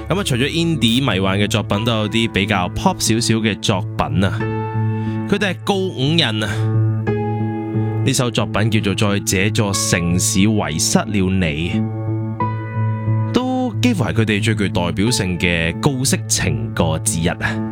咁啊，除咗 indie 迷幻嘅作品，都有啲比較 pop 少少嘅作品啊。佢哋係告五人啊。呢首作品叫做在這座城市遺失了你，都幾乎係佢哋最具代表性嘅告色情歌之一啊。